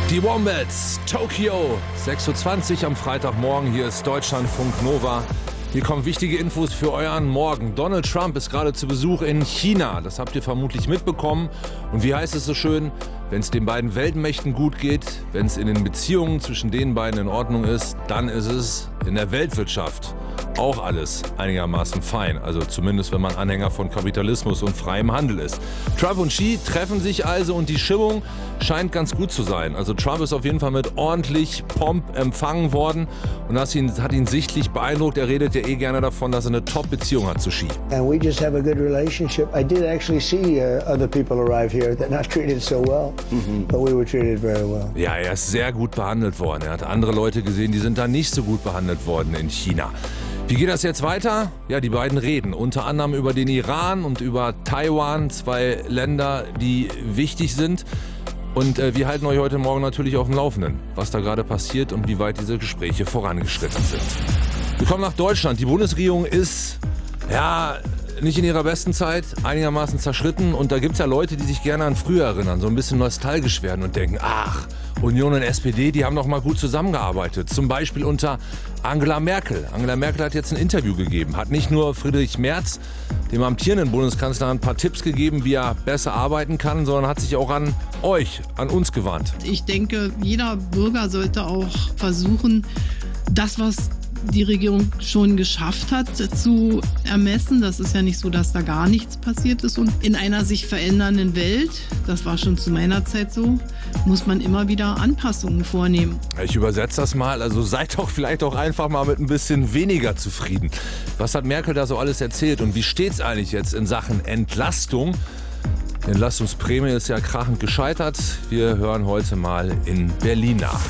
Die Wombats, Tokio, 6:20 Uhr am Freitagmorgen. Hier ist Deutschlandfunk Nova. Hier kommen wichtige Infos für euren Morgen. Donald Trump ist gerade zu Besuch in China. Das habt ihr vermutlich mitbekommen. Und wie heißt es so schön? Wenn es den beiden Weltmächten gut geht, wenn es in den Beziehungen zwischen den beiden in Ordnung ist, dann ist es in der Weltwirtschaft auch alles einigermaßen fein. Also zumindest, wenn man Anhänger von Kapitalismus und freiem Handel ist. Trump und Xi treffen sich also und die Stimmung scheint ganz gut zu sein. Also Trump ist auf jeden Fall mit ordentlich Pomp empfangen worden und das hat ihn sichtlich beeindruckt. Er redet ja gerne davon, dass er eine Top-Beziehung hat zu Xi. And we just have a good relationship. I did actually see other people arrive here that not treated so well, but we were treated very well. Ja, er ist sehr gut behandelt worden. Er hat andere Leute gesehen, die sind da nicht so gut behandelt worden in China. Wie geht das jetzt weiter? Ja, die beiden reden unter anderem über den Iran und über Taiwan, zwei Länder, die wichtig sind. Und wir halten euch heute Morgen natürlich auf dem Laufenden, was da gerade passiert und wie weit diese Gespräche vorangeschritten sind. Wir kommen nach Deutschland. Die Bundesregierung ist, nicht in ihrer besten Zeit, einigermaßen zerschritten. Und da gibt es ja Leute, die sich gerne an früher erinnern, so ein bisschen nostalgisch werden und denken, ach, Union und SPD, die haben doch mal gut zusammengearbeitet. Zum Beispiel unter Angela Merkel. Angela Merkel hat jetzt ein Interview gegeben, hat nicht nur Friedrich Merz, dem amtierenden Bundeskanzler, ein paar Tipps gegeben, wie er besser arbeiten kann, sondern hat sich auch an euch, an uns gewandt. Ich denke, jeder Bürger sollte auch versuchen, das, was die Regierung schon geschafft hat, zu ermessen. Das ist ja nicht so, dass da gar nichts passiert ist. Und in einer sich verändernden Welt, das war schon zu meiner Zeit so, muss man immer wieder Anpassungen vornehmen. Ich übersetze das mal, also seid doch vielleicht auch einfach mal mit ein bisschen weniger zufrieden. Was hat Merkel da so alles erzählt und wie steht's eigentlich jetzt in Sachen Entlastung? Die Entlastungsprämie ist ja krachend gescheitert. Wir hören heute mal in Berlin nach.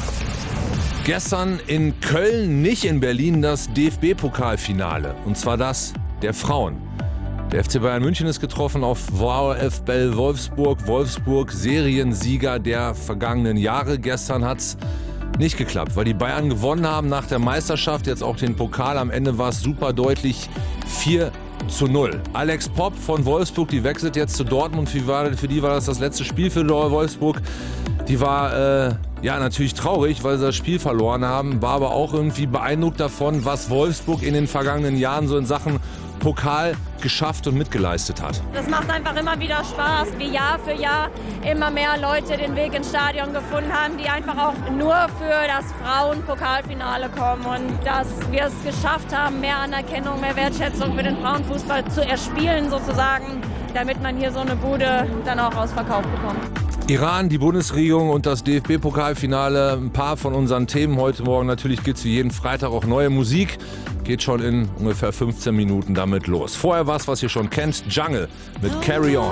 Gestern in Köln, nicht in Berlin, das DFB-Pokalfinale. Und zwar das der Frauen. Der FC Bayern München ist getroffen auf VfL Wolfsburg. Wolfsburg, Seriensieger der vergangenen Jahre. Gestern hat es nicht geklappt, weil die Bayern gewonnen haben nach der Meisterschaft. Jetzt auch den Pokal. Am Ende war es super deutlich 4:0. Alex Popp von Wolfsburg, die wechselt jetzt zu Dortmund. Für die war das letzte Spiel für Wolfsburg. Die war natürlich traurig, weil sie das Spiel verloren haben, war aber auch irgendwie beeindruckt davon, was Wolfsburg in den vergangenen Jahren so in Sachen Pokal geschafft und mitgeleistet hat. Das macht einfach immer wieder Spaß, wie Jahr für Jahr immer mehr Leute den Weg ins Stadion gefunden haben, die einfach auch nur für das Frauenpokalfinale kommen und dass wir es geschafft haben, mehr Anerkennung, mehr Wertschätzung für den Frauenfußball zu erspielen sozusagen, damit man hier so eine Bude dann auch ausverkauft bekommt. Iran, die Bundesregierung und das DFB-Pokalfinale, ein paar von unseren Themen heute Morgen. Natürlich gibt es wie jeden Freitag auch neue Musik. Geht schon in ungefähr 15 Minuten damit los. Vorher was ihr schon kennt, Jungle mit Carry On.